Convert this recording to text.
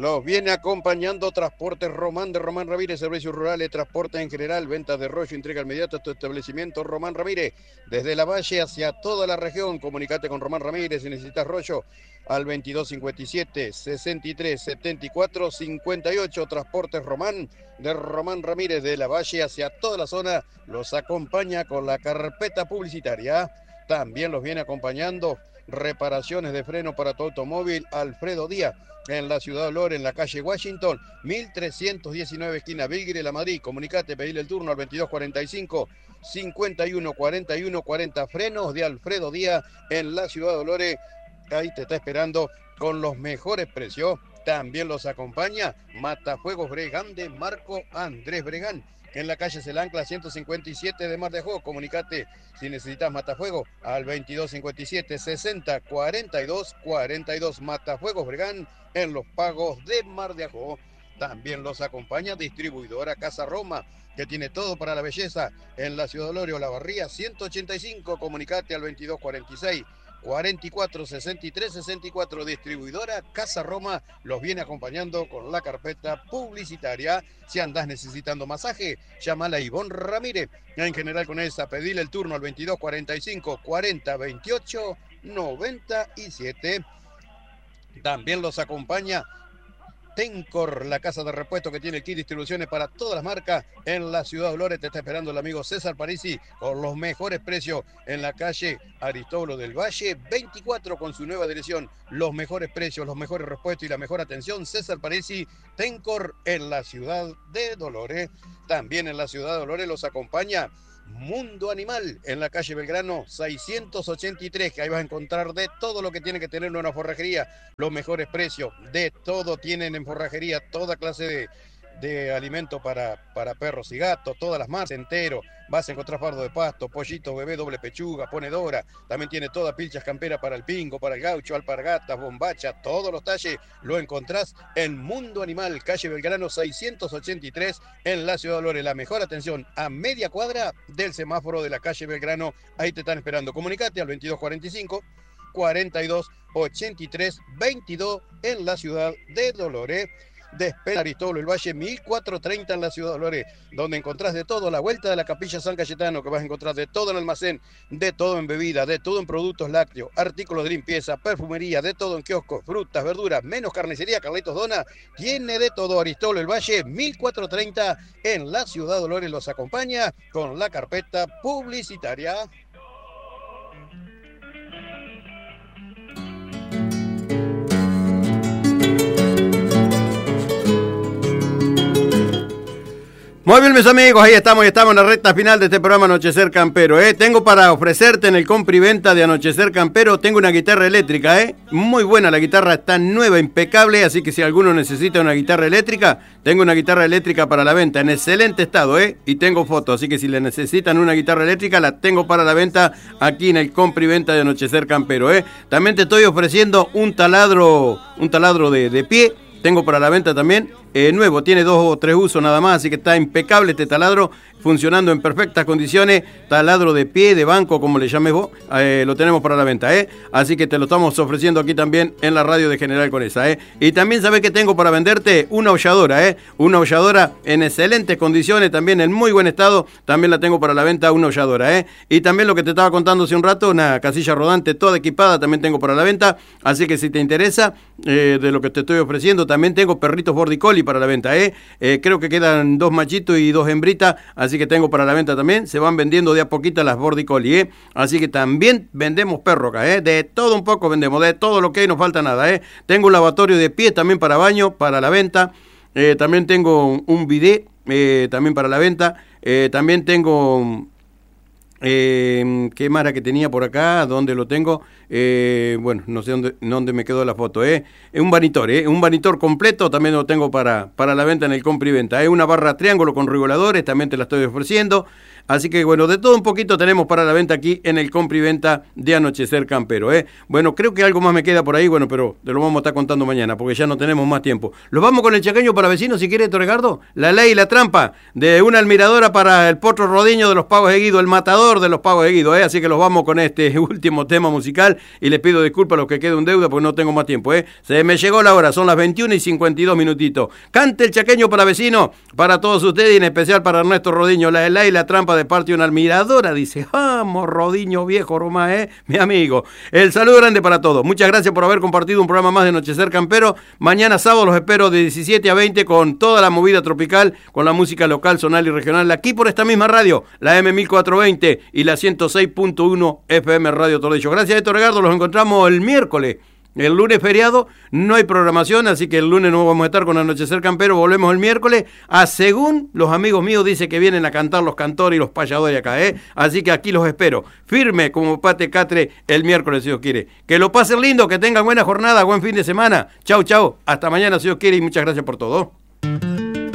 Los viene acompañando Transportes Román de Román Ramírez, servicios rurales, transporte en general, ventas de rollo, entrega inmediata a tu establecimiento Román Ramírez. Desde la Valle hacia toda la región, comunicate con Román Ramírez si necesitas rollo al 2257 63 74 58. Transportes Román de Román Ramírez, de la Valle hacia toda la zona, los acompaña con la carpeta publicitaria. También los viene acompañando reparaciones de freno para tu automóvil Alfredo Díaz, en la ciudad de Olor, en la calle Washington, 1319, esquina Vilgre, La Madrid. Comunicate, pedile el turno al 2245 51 41 40. Frenos de Alfredo Díaz en la ciudad de Olores. Ahí te está esperando con los mejores precios. También los acompaña Matafuegos Bregán de Marco Andrés Bregán, en la calle Celancla 157 de Mar de Ajó. Comunicate si necesitas matafuego al 2257 60 42 42. Matafuegos Bregán en los pagos de Mar de Ajó. También los acompaña distribuidora Casa Roma, que tiene todo para la belleza en la ciudad de Olorio, La Barría 185. Comunicate al 2246 44 63 64. Distribuidora Casa Roma los viene acompañando con la carpeta publicitaria. Si andás necesitando masaje, llámala a Ivonne Ramírez. En general con esa, pedile el turno al 22 45 40 28 97. También los acompaña Tencor, la casa de repuesto que tiene el kit distribuciones para todas las marcas en la ciudad de Olores. Te está esperando el amigo César Parisi con los mejores precios en la calle Aristóbulo del Valle 24, con su nueva dirección. Los mejores precios, los mejores repuestos y la mejor atención. César Parisi, Tencor, en la ciudad de Dolores. También en la ciudad de Dolores los acompaña Mundo Animal en la calle Belgrano 683, que ahí vas a encontrar de todo lo que tiene que tener una forrajería, los mejores precios, de todo tienen en forrajería, toda clase de alimento para perros y gatos, todas las marcas entero. Vas a encontrar fardo de pasto, pollito, bebé, doble pechuga, ponedora. También tiene toda pilchas camperas para el pingo, para el gaucho, alpargatas, bombacha, todos los talles lo encontrás en Mundo Animal, calle Belgrano 683 en la ciudad de Dolores. La mejor atención a media cuadra del semáforo de la calle Belgrano. Ahí te están esperando. Comunicate al 2245 42 83 22 en la ciudad de Dolores. Después Aristóbulo del Valle 1430 en la ciudad de Dolores, donde encontrás de todo, la vuelta de la capilla San Cayetano, que vas a encontrar de todo en almacén, de todo en bebida, de todo en productos lácteos, artículos de limpieza, perfumería, de todo en kioscos, frutas, verduras, menos carnicería. Carlitos Dona tiene de todo. Aristóbulo del Valle 1430 en la ciudad de Dolores los acompaña con la carpeta publicitaria. Muy bien, mis amigos, ahí estamos en la recta final de este programa Anochecer Campero, Tengo para ofrecerte en el compra y venta de Anochecer Campero, tengo una guitarra eléctrica, Muy buena, la guitarra está nueva, impecable, así que si alguno necesita una guitarra eléctrica, tengo una guitarra eléctrica para la venta, en excelente estado, Y tengo fotos, así que si le necesitan una guitarra eléctrica, la tengo para la venta aquí en el compra y venta de Anochecer Campero, También te estoy ofreciendo un taladro de pie, tengo para la venta también. Nuevo, tiene 2 o 3 usos nada más, así que está impecable este taladro, funcionando en perfectas condiciones. Taladro de pie, de banco, como le llames vos, lo tenemos para la venta, así que te lo estamos ofreciendo aquí también en la radio de General Conesa, Y también sabés que tengo para venderte una holladora, una holladora en excelentes condiciones, también en muy buen estado, también la tengo para la venta, una holladora, Y también lo que te estaba contando hace un rato, una casilla rodante toda equipada, también tengo para la venta, así que si te interesa de lo que te estoy ofreciendo, también tengo perritos border collie para la venta, creo que quedan 2 machitos y 2 hembritas, así que tengo para la venta también. Se van vendiendo de a poquito las border collie, así que también vendemos perro acá, de todo un poco vendemos, de todo lo que hay, no falta nada, Tengo un lavatorio de pies también para baño, para la venta, también tengo un bidet, también para la venta, también tengo... ¿qué mara que tenía por acá? ¿Dónde lo tengo? Bueno, no sé dónde me quedó la foto, un vanitor completo, también lo tengo para la venta en el compra y venta, una barra triángulo con reguladores, también te la estoy ofreciendo, así que bueno, de todo un poquito tenemos para la venta aquí en el compra y venta de Anochecer Campero, Bueno, creo que algo más me queda por ahí, bueno, pero te lo vamos a estar contando mañana, porque ya no tenemos más tiempo. Los vamos con el chaqueño para vecinos, si quiere, Torregardo, la ley y la trampa, de una almiradora para el Potro Rodiño de los Pagos de Guido, el matador de los Pagos de Guido, así que los vamos con este último tema musical, y les pido disculpas a los que queden en deuda porque no tengo más tiempo, Se me llegó la hora, son las 21:52 minutitos. Cante el chaqueño para vecino, para todos ustedes y en especial para Ernesto Rodiño, la helada y la trampa de parte de una admiradora, dice, vamos Rodiño viejo, Romá, mi amigo. El saludo grande para todos. Muchas gracias por haber compartido un programa más de Anochecer Campero. Mañana sábado los espero de 17 a 20 con toda la movida tropical, con la música local, zonal y regional, aquí por esta misma radio, la M1420 y la 106.1 FM Radio Tordillo. Gracias, Héctor Edgardo, los encontramos el miércoles. El lunes feriado, no hay programación, así que el lunes no vamos a estar con Anochecer Campero, volvemos el miércoles, según los amigos míos dice que vienen a cantar los cantores y los payadores acá, así que aquí los espero, firme como Pate Catre el miércoles si Dios quiere. Que lo pasen lindo, que tengan buena jornada, buen fin de semana, chau, hasta mañana si Dios quiere y muchas gracias por todo.